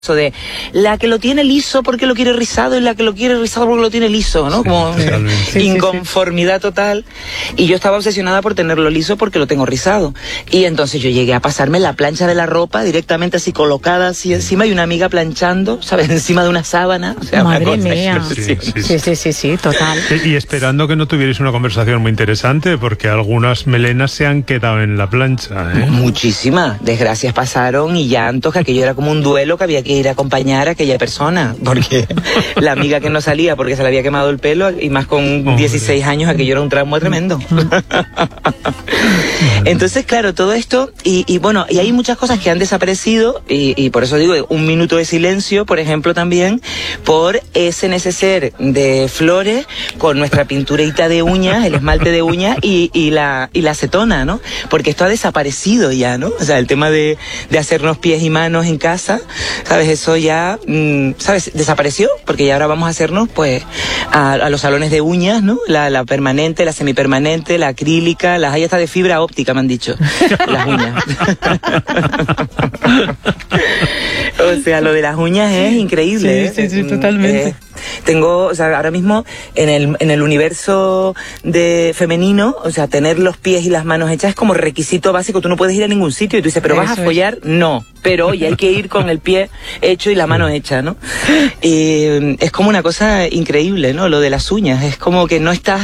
Eso de la que lo tiene liso porque lo quiere rizado y la que lo quiere rizado porque lo tiene liso, ¿no? Como inconformidad total. Y yo estaba obsesionada por tenerlo liso porque lo tengo rizado. Y entonces yo llegué a pasarme la plancha de la ropa directamente así colocada así encima y una amiga planchando, ¿sabes? Encima de una sábana. O sea, madre mía. Sí, total. Y esperando que no tuvierais una conversación muy interesante porque algunas melenas se han quedado en la plancha, ¿eh? Muchísimas desgracias pasaron y llantos, que aquello era como un duelo que había que ir a acompañar a aquella persona, porque la amiga que no salía porque se le había quemado el pelo, y más con 16 años, aquello era un trauma tremendo. Entonces, claro, todo esto, y bueno, y hay muchas cosas que han desaparecido, y por eso digo, un minuto de silencio, por ejemplo, también, por ese neceser de flores, con nuestra pinturita de uñas, el esmalte de uñas, y la acetona, ¿no? Porque esto ha desaparecido ya, ¿no? O sea, el tema de hacernos pies y manos en casa, ¿sabes? Eso ya, ¿sabes? Desapareció, porque ya ahora vamos a hacernos, pues, a los salones de uñas, ¿no? La permanente, la semipermanente, la acrílica, las hay hasta de fibra óptica, me han dicho, las uñas. O sea, lo de las uñas es increíble. Sí, totalmente. Tengo, o sea, ahora mismo en el universo de femenino, o sea, tener los pies y las manos hechas es como requisito básico. Tú no puedes ir a ningún sitio y tú dices, ¿pero vas a follar? No. Pero oye, hay que ir con el pie hecho y la mano hecha, ¿no? Es como una cosa increíble, ¿no? Lo de las uñas, es como que no estás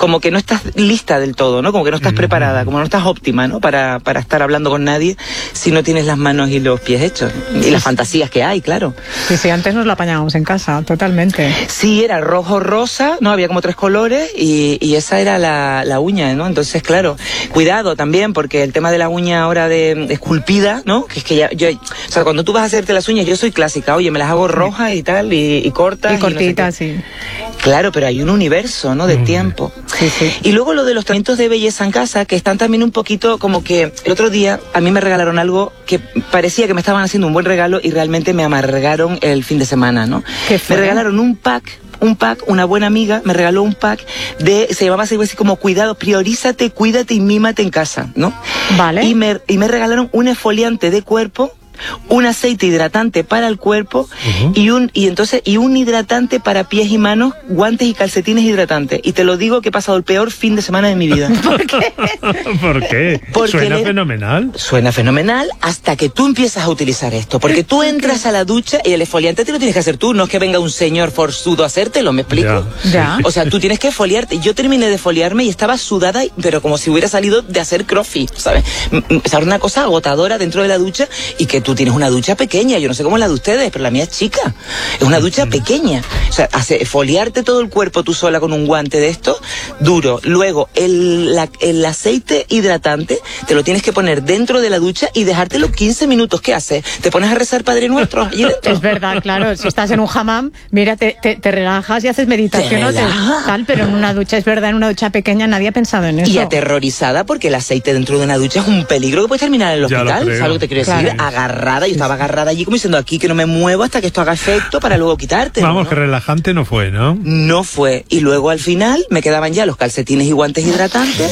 lista del todo, ¿no? Como que no estás preparada, como no estás óptima, ¿no? Para estar hablando con nadie si no tienes las manos y los pies hechos. Y las fantasías que hay, claro. Sí, antes nos la apañábamos en casa, totalmente. Sí, era rojo, rosa, ¿no? Había como 3 colores y esa era la uña, ¿no? Entonces, claro, cuidado también, porque el tema de la uña ahora de esculpida, ¿no? Que es que o sea, cuando tú vas a hacerte las uñas, yo soy clásica, oye, me las hago rojas y tal, y cortas. Y cortitas, sí. Claro, pero hay un universo, ¿no? De tiempo. Sí. Y luego lo de los tratamientos de belleza en casa, que están también un poquito como que el otro día a mí me regalaron algo que parecía que me estaban haciendo un buen regalo y realmente me amargaron el fin de semana, ¿no? ¿Qué fue? Me regalaron un pack, una buena amiga me regaló un pack se llamaba así como cuidado, priorízate, cuídate y mímate en casa, ¿no? Vale. Y me regalaron un exfoliante de cuerpo, un aceite hidratante para el cuerpo y un hidratante para pies y manos, guantes y calcetines hidratantes. Y te lo digo que he pasado el peor fin de semana de mi vida. ¿Por qué? ¿Por qué? Porque suena fenomenal. Suena fenomenal hasta que tú empiezas a utilizar esto. Porque tú entras a la ducha y el exfoliante te lo tienes que hacer tú. No es que venga un señor forzudo a hacértelo, ¿me explico? Ya. O sea, tú tienes que exfoliarte. Yo terminé de exfoliarme y estaba sudada, pero como si hubiera salido de hacer crossfit, ¿sabes? O sea, una cosa agotadora dentro de la ducha, y que tú tienes una ducha pequeña. Yo no sé cómo es la de ustedes, pero la mía es chica. Es una ducha pequeña. O sea, exfoliarte todo el cuerpo tú sola con un guante de esto, duro. Luego, el aceite hidratante te lo tienes que poner dentro de la ducha y dejártelo 15 minutos. ¿Qué haces? ¿Te pones a rezar Padre Nuestro allí dentro? Es verdad, claro. Si estás en un hammam, mira, te relajas y haces meditación o tal, pero en una ducha, es verdad, en una ducha pequeña nadie ha pensado en eso. Y aterrorizada porque el aceite dentro de una ducha es un peligro que puedes terminar en el hospital. ¿Sabes lo que te quiero decir? Claro. Agarrada, yo estaba agarrada allí como diciendo, aquí que no me muevo hasta que esto haga efecto para luego quitarte. Vamos, ¿no? que relajante no fue, ¿no? No fue. Y luego al final me quedaban ya los calcetines y guantes hidratantes.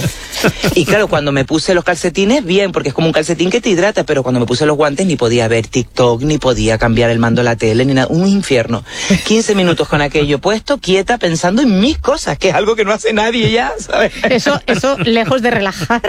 Y claro, cuando me puse los calcetines, bien, porque es como un calcetín que te hidrata, pero cuando me puse los guantes ni podía ver TikTok, ni podía cambiar el mando de la tele, ni nada. Un infierno. 15 minutos con aquello puesto, quieta, pensando en mis cosas, que es algo que no hace nadie ya, ¿sabes? Eso lejos de relajar,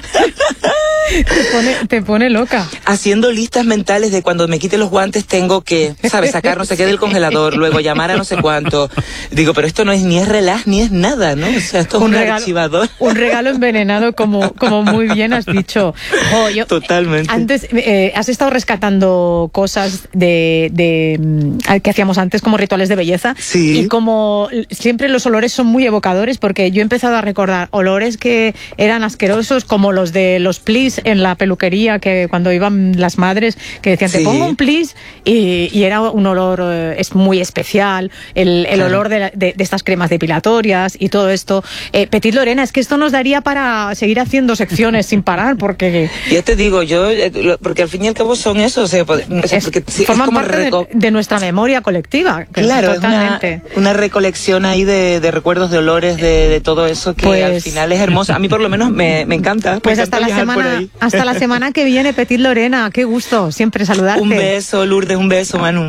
te pone loca. Haciendo listas mentales de cuando me quite los guantes tengo que, ¿sabes? Sacar no sé qué del congelador, luego llamar a no sé cuánto. Digo, pero esto no es ni es relax ni es nada, ¿no? O sea, esto es un archivador. Un regalo envenenado, como muy bien has dicho. Totalmente. Antes has estado rescatando cosas que hacíamos antes como rituales de belleza. Sí. Y como siempre los olores son muy evocadores, porque yo he empezado a recordar olores que eran asquerosos, como los de los plis en la peluquería, que cuando iban las madres que decían, te pongo un plis, y era un olor es muy especial, el claro. olor de estas cremas depilatorias y todo esto. Petit Lorena, es que esto nos daría para seguir haciendo secciones sin parar, porque... Ya te digo, porque al fin y al cabo son eso, o sea, forman parte de nuestra memoria colectiva. Claro, totalmente. Es una recolección ahí de recuerdos, de olores, de todo eso, que al final es hermoso. A mí por lo menos me encanta. Pues hasta la semana hasta la semana que viene, Petit Lorena. Qué gusto siempre saludarte. Un beso, Lourdes, un beso, Manu.